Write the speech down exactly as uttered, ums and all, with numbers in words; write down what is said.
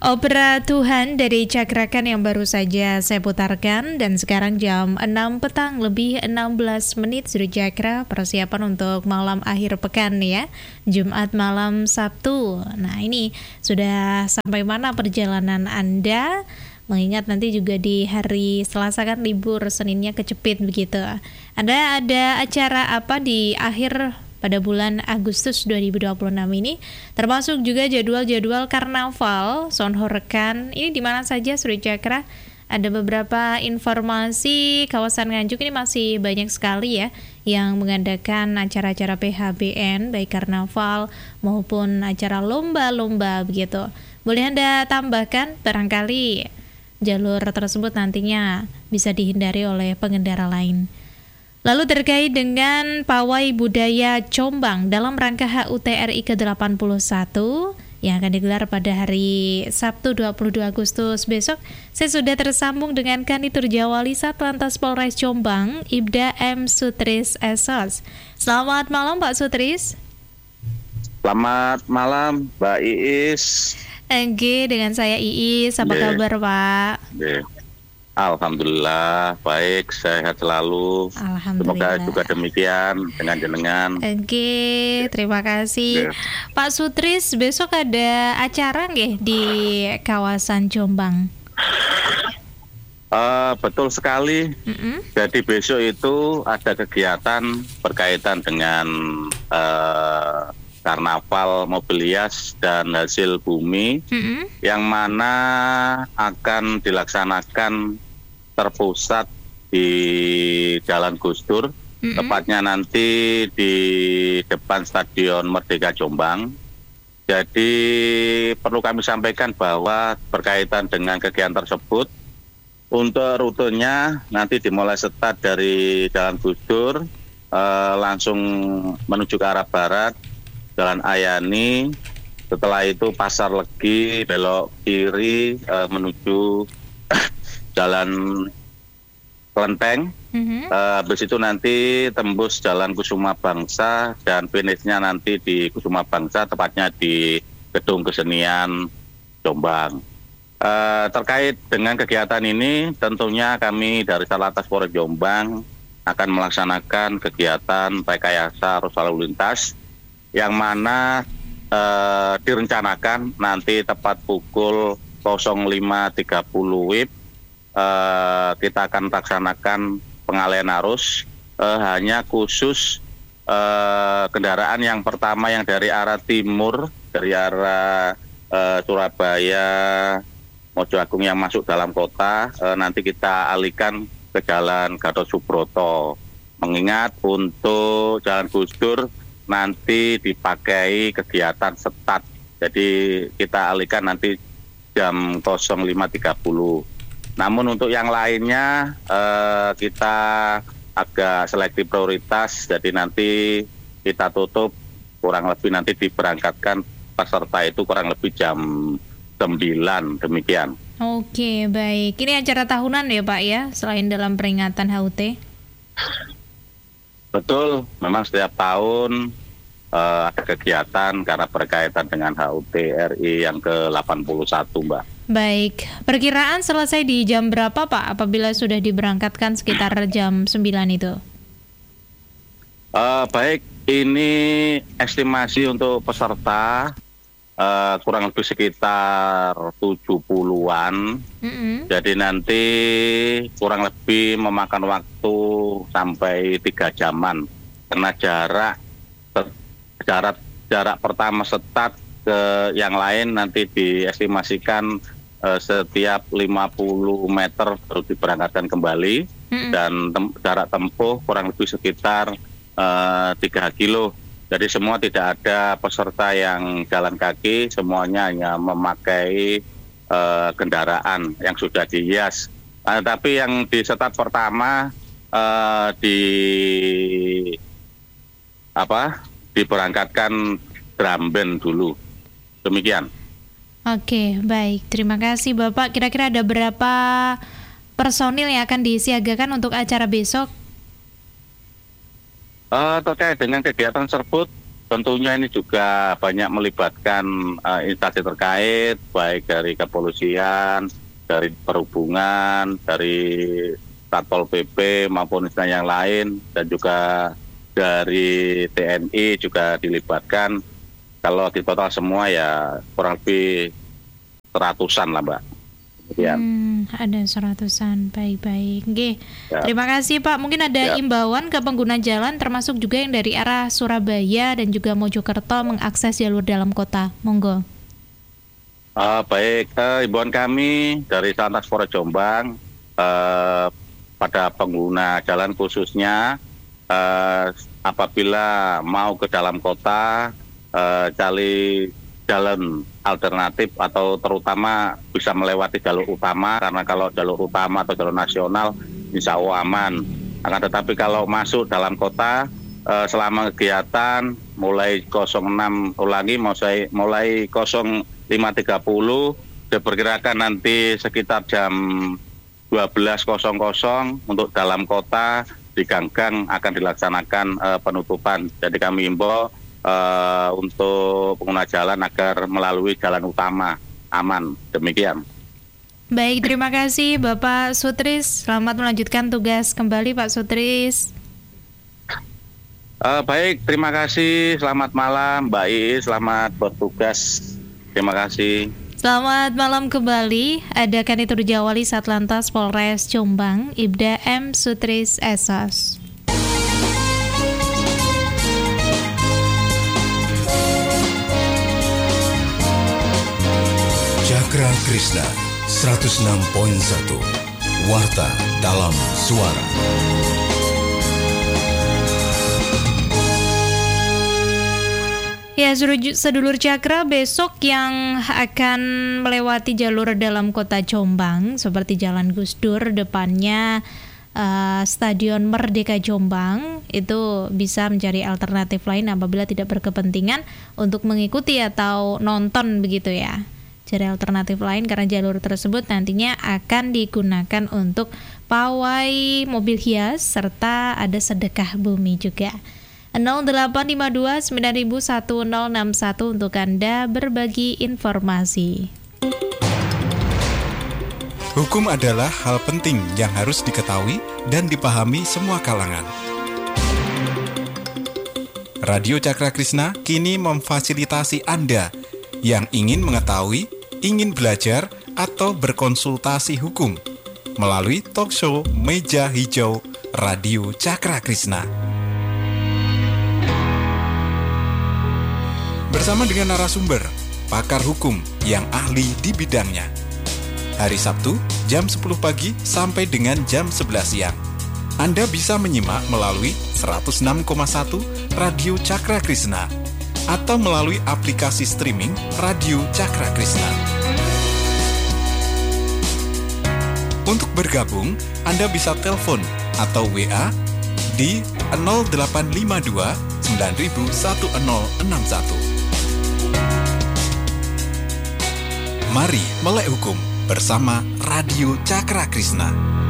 Opera Tuhan dari Cakrakan yang baru saja saya putarkan. Dan sekarang jam enam petang lebih enam belas menit sudah Cakra. Persiapan untuk malam akhir pekan ya, Jumat malam Sabtu. Nah ini sudah sampai mana perjalanan Anda? Mengingat nanti juga di hari Selasa kan libur, Seninnya kecepit begitu. Anda ada acara apa di akhir pada bulan Agustus dua ribu dua puluh enam ini, termasuk juga jadwal-jadwal karnaval Sonhorekan ini di mana saja Suri Cakra? Ada beberapa informasi kawasan Nganjuk ini masih banyak sekali ya yang mengadakan acara-acara P H B N baik karnaval maupun acara lomba-lomba begitu. Boleh Anda tambahkan barangkali jalur tersebut nantinya bisa dihindari oleh pengendara lain. Lalu terkait dengan Pawai Budaya Jombang dalam rangka H U T R I ke delapan puluh satu yang akan digelar pada hari Sabtu dua puluh dua Agustus besok, saya sudah tersambung dengan Kanitur Jawali Satlantas Polres Jombang, Ibda M. Sutris S O S. Selamat malam Pak Sutris. Selamat malam Mbak Iis. Oke, dengan saya Iis, apa yeah. kabar Pak? Yeah. Alhamdulillah, baik, sehat selalu. Semoga juga demikian dengan jenengan. Oke, terima kasih. Yeah. Pak Sutris, besok ada acara nggih di kawasan Jombang? Uh, betul sekali. Mm-hmm. Jadi besok itu ada kegiatan berkaitan dengan uh, karnaval mobil hias dan hasil bumi, mm-hmm. yang mana akan dilaksanakan terpusat di Jalan Gus Dur, mm-hmm. tepatnya nanti di depan Stadion Merdeka Jombang. Jadi perlu kami sampaikan bahwa berkaitan dengan kegiatan tersebut, untuk rutenya nanti dimulai start dari Jalan Gus Dur, eh, langsung menuju ke arah barat, Jalan Ayani, setelah itu Pasar Legi, belok kiri uh, menuju Jalan Kelenteng, mm-hmm. uh, habis itu nanti tembus Jalan Kusuma Bangsa dan finishnya nanti di Kusuma Bangsa, tepatnya di Gedung Kesenian Jombang. Uh, terkait dengan kegiatan ini, tentunya kami dari Satlantas Polres Jombang akan melaksanakan kegiatan rekayasa arus lalu lintas, yang mana eh, direncanakan nanti tepat pukul nol lima tiga puluh W I B eh, kita akan laksanakan pengalihan arus eh, hanya khusus eh, kendaraan yang pertama yang dari arah timur, dari arah eh, Surabaya, Mojo Agung yang masuk dalam kota, eh, nanti kita alihkan ke Jalan Gatot Subroto. Mengingat untuk Jalan Gus Dur nanti dipakai kegiatan setat, jadi kita alihkan nanti jam nol lima tiga puluh. Namun untuk yang lainnya eh, kita agak selektif prioritas, jadi nanti kita tutup kurang lebih nanti diberangkatkan peserta itu kurang lebih jam sembilan, demikian. Oke, baik. Ini acara tahunan ya Pak ya, selain dalam peringatan H U T? Betul, memang setiap tahun uh, ada kegiatan karena berkaitan dengan H U T R I yang ke delapan puluh satu, Mbak. Baik, perkiraan selesai di jam berapa Pak apabila sudah diberangkatkan sekitar jam sembilan itu? Uh, baik, ini estimasi untuk peserta uh, kurang lebih sekitar tujuh puluhan. Mm-hmm. Jadi nanti kurang lebih memakan waktu sampai tiga jaman karena jarak jarak jarak pertama start ke yang lain nanti diestimasikan eh, setiap lima puluh meter baru diberangkatkan kembali, mm-hmm. dan tem- jarak tempuh kurang lebih sekitar eh, tiga kilo. Jadi semua tidak ada peserta yang jalan kaki, semuanya hanya memakai eh, kendaraan yang sudah dihias. Nah, tapi yang di start pertama Uh, di apa diberangkatkan drum band dulu, demikian. Oke, baik, terima kasih Bapak. Kira-kira ada berapa personil yang akan disiagakan untuk acara besok? Uh, terkait dengan kegiatan tersebut, tentunya ini juga banyak melibatkan uh, instansi terkait, baik dari kepolisian, dari perhubungan, dari Satpol P P maupun instansi yang lain, dan juga dari T N I juga dilibatkan. Kalau di total semua ya kurang lebih seratusan lah, Mbak. Ya. Hmm, ada seratusan, baik-baik. Oke, ya. Terima kasih Pak. Mungkin ada ya. imbauan ke pengguna jalan, termasuk juga yang dari arah Surabaya dan juga Mojokerto mengakses jalur dalam kota. Monggo. Uh, baik, uh, imbauan kami dari Satlantas Polres Jombang uh, pada pengguna jalan khususnya uh, apabila mau ke dalam kota, uh, cari jalan alternatif atau terutama bisa melewati jalur utama, karena kalau jalur utama atau jalur nasional insya Allah aman. Akan tetapi kalau masuk dalam kota eh, selama kegiatan mulai nol enam ulangi mulai, mulai nol lima tiga puluh diperkirakan nanti sekitar jam dua belas untuk dalam kota di gang-gang akan dilaksanakan eh, penutupan. Jadi kami himbau Uh, untuk pengguna jalan agar melalui jalan utama aman. Demikian. Baik, terima kasih Bapak Sutris. Selamat melanjutkan tugas kembali Pak Sutris. Uh, baik, terima kasih. Selamat malam Mbak I, selamat bertugas. Terima kasih. Selamat malam kembali. Ada Kanitur Jawali Satlantas Polres Jombang, Ibda M. Sutris S O S. Cakra Krishna seratus enam koma satu Warta dalam Suara. Ya, sedulur Cakra, besok yang akan melewati jalur dalam kota Jombang seperti Jalan Gus Dur, depannya uh, Stadion Merdeka Jombang, itu bisa mencari alternatif lain apabila tidak berkepentingan untuk mengikuti atau nonton begitu ya. Cari alternatif lain karena jalur tersebut nantinya akan digunakan untuk pawai mobil hias serta ada sedekah bumi juga. nol delapan lima dua sembilan satu nol enam satu untuk Anda berbagi informasi. Hukum adalah hal penting yang harus diketahui dan dipahami semua kalangan. Radio Cakra Krishna kini memfasilitasi Anda yang ingin mengetahui, ingin belajar, atau berkonsultasi hukum melalui talk show Meja Hijau Radio Cakra Krishna. Bersama dengan narasumber, pakar hukum yang ahli di bidangnya. Hari Sabtu, jam sepuluh pagi sampai dengan jam sebelas siang. Anda bisa menyimak melalui seratus enam koma satu Radio Cakra Krishna atau melalui aplikasi streaming Radio Cakra Krishna. Untuk bergabung, Anda bisa telepon atau W A di nol delapan lima dua sembilan satu nol enam satu. Mari melek hukum bersama Radio Cakra Krishna.